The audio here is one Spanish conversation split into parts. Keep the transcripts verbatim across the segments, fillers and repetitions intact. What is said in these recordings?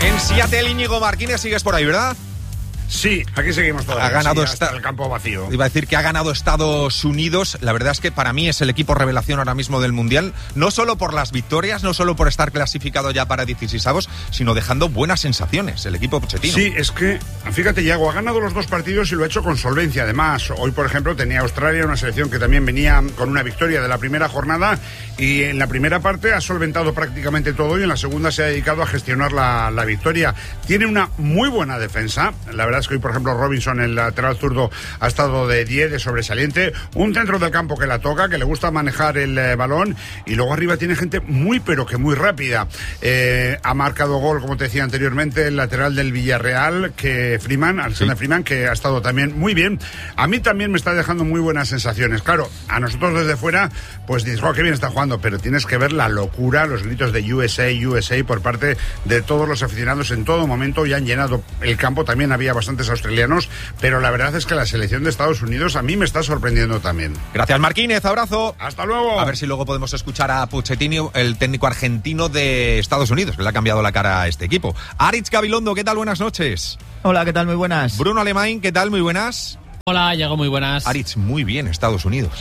En Seattle, Íñigo Martínez, sigues por ahí, ¿verdad? Sí, aquí seguimos todavía. Ha ganado sí, hasta esta... el campo vacío. Iba a decir que ha ganado Estados Unidos. La verdad es que para mí es el equipo revelación ahora mismo del Mundial. No solo por las victorias, no solo por estar clasificado ya para dieciseisavos, sino dejando buenas sensaciones el equipo Pochettino. Sí, es que, fíjate, Yago, ha ganado los dos partidos y lo ha hecho con solvencia. Además, hoy, por ejemplo, tenía Australia, una selección que también venía con una victoria de la primera jornada, y en la primera parte ha solventado prácticamente todo y en la segunda se ha dedicado a gestionar la, la victoria. Tiene una muy buena defensa. La verdad es que hoy, por ejemplo, Robinson, el lateral zurdo, ha estado de diez, de sobresaliente. Un centro del campo que la toca, que le gusta manejar el eh, balón, y luego arriba tiene gente muy, pero que muy rápida. Eh, ha marcado gol, como te decía anteriormente, el lateral del Villarreal, que Freeman, Alexander sí. Freeman, que ha estado también muy bien. A mí también me está dejando muy buenas sensaciones. Claro, a nosotros desde fuera, pues dices, oh, qué bien está jugando, pero tienes que ver la locura, los gritos de U S A, U S A por parte de todos los aficionados en todo momento, y han llenado el campo. También había bastantes australianos, pero la verdad es que la selección de Estados Unidos a mí me está sorprendiendo también. Gracias, Martínez, abrazo. Hasta luego. A ver si luego podemos escuchar a Pochettino, el técnico argentino de Estados Unidos, que le ha cambiado la cara a este equipo. Aritz Gabilondo, ¿qué tal? Buenas noches. Hola, ¿qué tal? Muy buenas. Bruno Alemán, ¿qué tal? Muy buenas. Hola, Yago, muy buenas. Aritz, muy bien, Estados Unidos.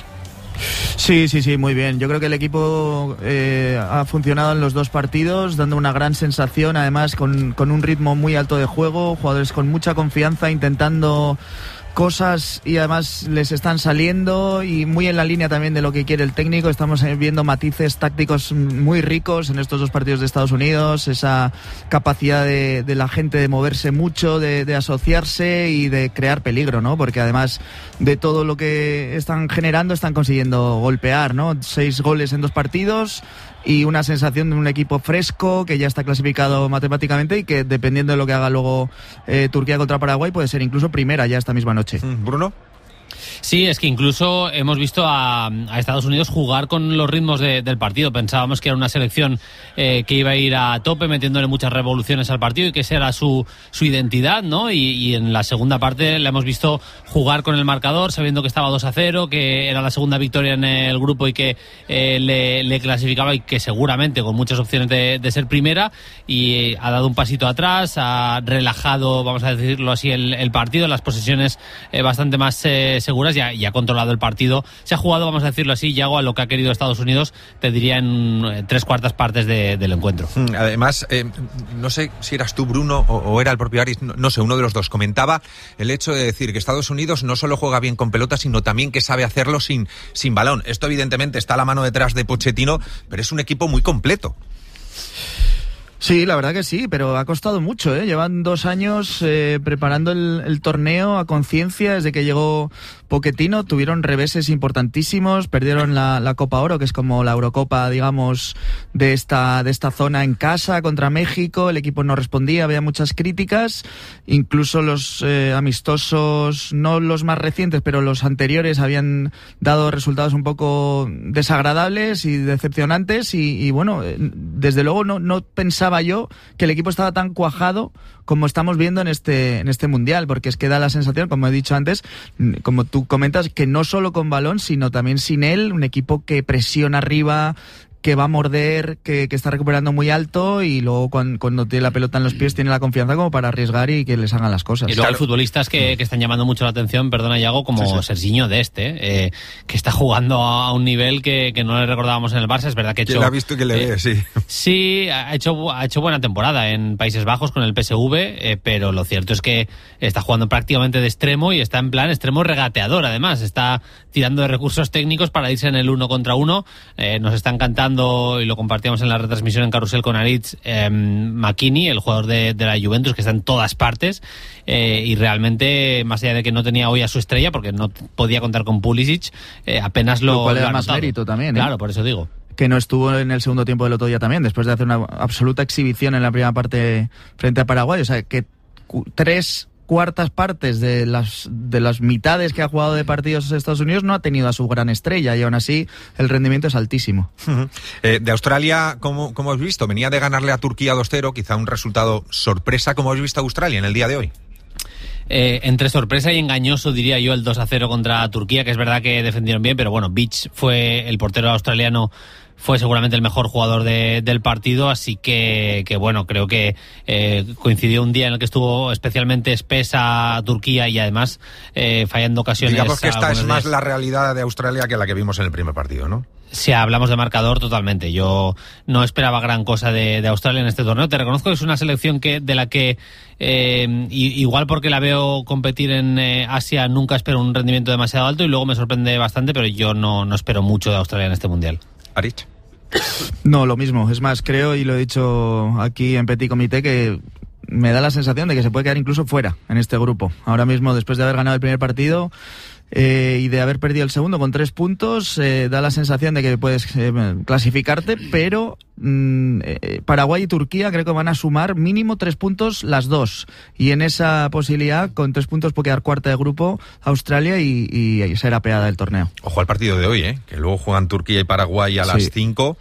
Sí, sí, sí, muy bien. Yo creo que el equipo eh, ha funcionado en los dos partidos, dando una gran sensación, además con, con un ritmo muy alto de juego, jugadores con mucha confianza, intentando cosas y además les están saliendo, y muy en la línea también de lo que quiere el técnico. Estamos viendo matices tácticos muy ricos en estos dos partidos de Estados Unidos, esa capacidad de, de la gente de moverse mucho, de, de asociarse y de crear peligro, ¿no? Porque además de todo lo que están generando, están consiguiendo golpear, ¿no? Seis goles en dos partidos y una sensación de un equipo fresco que ya está clasificado matemáticamente y que, dependiendo de lo que haga luego eh, Turquía contra Paraguay, puede ser incluso primera ya esta misma noche. Bruno. Sí, es que incluso hemos visto a, a Estados Unidos jugar con los ritmos de, del partido. Pensábamos que era una selección eh, que iba a ir a tope, metiéndole muchas revoluciones al partido y que esa era su, su identidad, ¿no? Y, y en la segunda parte le hemos visto jugar con el marcador, sabiendo que estaba dos a cero, que era la segunda victoria en el grupo y que eh, le, le clasificaba, y que seguramente con muchas opciones de, de ser primera, y ha dado un pasito atrás, ha relajado, vamos a decirlo así, el, el partido, las posesiones eh, bastante más eh, seguras, y ha, y ha controlado el partido. Se ha jugado, vamos a decirlo así, Yago, a lo que ha querido Estados Unidos, te diría en eh, tres cuartas partes de, del encuentro. Además, eh, no sé si eras tú, Bruno, o, o era el propio Aris, no, no sé, uno de los dos comentaba el hecho de decir que Estados Unidos no solo juega bien con pelota, sino también que sabe hacerlo sin, sin balón. Esto evidentemente está a la mano detrás de Pochettino, pero es un equipo muy completo. Sí, la verdad que sí, pero ha costado mucho, ¿eh? Llevan dos años eh, preparando el, el torneo a conciencia. Desde que llegó Pochettino tuvieron reveses importantísimos, perdieron la, la Copa Oro, que es como la Eurocopa, digamos, de esta, de esta zona, en casa contra México. El equipo no respondía, había muchas críticas, incluso los eh, amistosos, no los más recientes, pero los anteriores habían dado resultados un poco desagradables y decepcionantes, y, y bueno, desde luego no, no pensaba yo que el equipo estaba tan cuajado como estamos viendo en este en este mundial, porque es que da la sensación, como he dicho antes, como tú comentas, que no solo con balón, sino también sin él, un equipo que presiona arriba, que va a morder, que, que está recuperando muy alto, y luego cuando, cuando tiene la pelota en los pies tiene la confianza como para arriesgar y que les hagan las cosas. Y luego hay futbolistas que, que están llamando mucho la atención, perdona Yago, como sí, sí. Serginho de este, eh, que está jugando a un nivel que, que no le recordábamos en el Barça. Es verdad que ha hecho... ¿Quién ha visto que le eh, ve? Sí, sí ha, hecho, ha hecho buena temporada en Países Bajos con el P S V, eh, pero lo cierto es que está jugando prácticamente de extremo, y está en plan extremo regateador, además. Está tirando de recursos técnicos para irse en el uno contra uno. Eh, nos está encantando, y lo compartíamos en la retransmisión en Carrusel con Aritz, eh, McKinney, el jugador de, de la Juventus, que está en todas partes, eh, y realmente, más allá de que no tenía hoy a su estrella, porque no podía contar con Pulisic, eh, apenas lo, lo cual lo era ha más notado. Mérito también, ¿eh? Claro, por eso digo. Que no estuvo en el segundo tiempo del otro día también, después de hacer una absoluta exhibición en la primera parte frente a Paraguay. O sea, que tres cuartas partes de las de las mitades que ha jugado de partidos Estados Unidos no ha tenido a su gran estrella, y aún así el rendimiento es altísimo. Uh-huh. Eh, de Australia, ¿cómo, cómo has visto? Venía de ganarle a Turquía dos cero, quizá un resultado sorpresa. ¿Cómo has visto a Australia en el día de hoy? Eh, entre sorpresa y engañoso, diría yo, el dos a cero contra Turquía, que es verdad que defendieron bien, pero bueno, Beach fue el portero australiano, fue seguramente el mejor jugador de, del partido, así que, que bueno, creo que eh, coincidió un día en el que estuvo especialmente espesa Turquía y además eh, fallando ocasiones. Digamos que esta es más días. la realidad de Australia que la que vimos en el primer partido, ¿no? Si hablamos de marcador, totalmente. Yo no esperaba gran cosa de, de Australia en este torneo. Te reconozco que es una selección que de la que, eh, igual porque la veo competir en eh, Asia, nunca espero un rendimiento demasiado alto y luego me sorprende bastante, pero yo no, no espero mucho de Australia en este Mundial. Arich. No, lo mismo. Es más, creo, y lo he dicho aquí en Petit Comité, que me da la sensación de que se puede quedar incluso fuera en este grupo. Ahora mismo, después de haber ganado el primer partido... Eh, y de haber perdido el segundo con tres puntos, eh, da la sensación de que puedes eh, clasificarte, pero mm, eh, Paraguay y Turquía creo que van a sumar mínimo tres puntos las dos, y en esa posibilidad con tres puntos puede quedar cuarta de grupo Australia y, y, y ser apeada del torneo. Ojo al partido de hoy, ¿eh? Que luego juegan Turquía y Paraguay a las sí. cinco.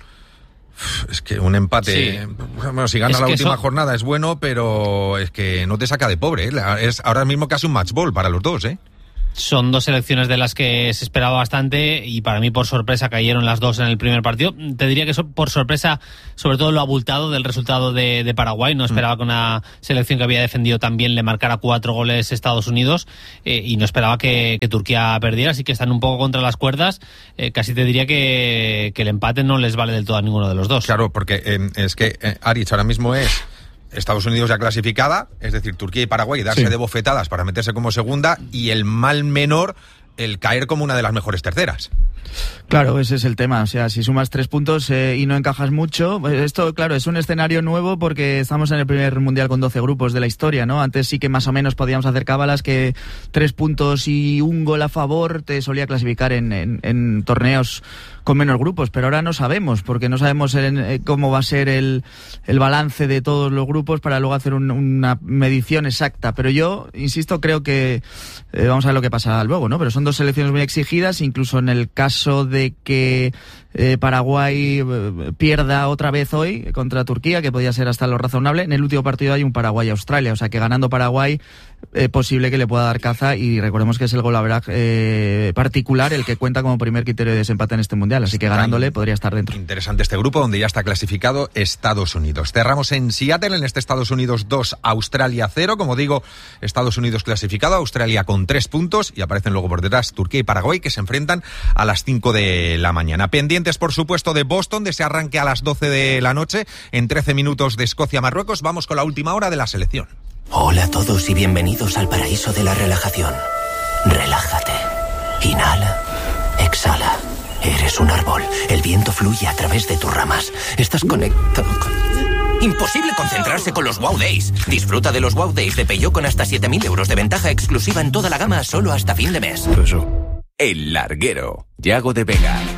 Es que un empate, sí. Bueno, si gana la última eso... jornada es bueno, pero es que no te saca de pobre, ¿eh? Es ahora mismo casi un match ball para los dos, ¿eh? Son dos selecciones de las que se esperaba bastante y para mí por sorpresa cayeron las dos en el primer partido. Te diría que por sorpresa, sobre todo lo abultado del resultado de, de Paraguay. No esperaba mm. que una selección que había defendido tan bien le marcara cuatro goles Estados Unidos eh, y no esperaba que, que Turquía perdiera, así que están un poco contra las cuerdas. Eh, casi te diría que, que el empate no les vale del todo a ninguno de los dos. Claro, porque eh, es que eh, Aritz ahora mismo es... Estados Unidos ya clasificada, es decir, Turquía y Paraguay darse sí. de bofetadas para meterse como segunda y el mal menor, el caer como una de las mejores terceras. Claro, ese es el tema. O sea, si sumas tres puntos eh, y no encajas mucho, esto, claro, es un escenario nuevo porque estamos en el primer mundial con doce grupos de la historia, ¿no? Antes sí que más o menos podíamos hacer cábalas que tres puntos y un gol a favor te solía clasificar en, en, en torneos con menos grupos, pero ahora no sabemos, porque no sabemos en, eh, cómo va a ser el, el balance de todos los grupos para luego hacer un, una medición exacta. Pero yo, insisto, creo que eh, vamos a ver lo que pasa luego, ¿no? Pero son dos selecciones muy exigidas, incluso en el caso de que eh, Paraguay eh, pierda otra vez hoy contra Turquía, que podía ser hasta lo razonable, en el último partido hay un Paraguay-Australia, o sea que ganando Paraguay es eh, posible que le pueda dar caza, y recordemos que es el gol average eh, particular el que cuenta como primer criterio de desempate en este mundial, así que ganándole podría estar dentro. Interesante este grupo donde ya está clasificado Estados Unidos. Cerramos en Seattle, en este Estados Unidos dos, Australia cero, como digo, Estados Unidos clasificado, Australia con tres puntos, y aparecen luego por detrás Turquía y Paraguay, que se enfrentan a las cinco de la mañana. Pendientes, por supuesto, de Boston, de ese arranque a las doce de la noche, en trece minutos de Escocia-Marruecos. Vamos con la última hora de la selección. Hola a todos y bienvenidos al paraíso de la relajación. Relájate. Inhala. Exhala. Eres un árbol. El viento fluye a través de tus ramas. Estás conectado con... Imposible concentrarse con los Wow Days. Disfruta de los Wow Days de Peugeot con hasta siete mil euros de ventaja exclusiva en toda la gama solo hasta fin de mes. El Larguero. Yago de Vega.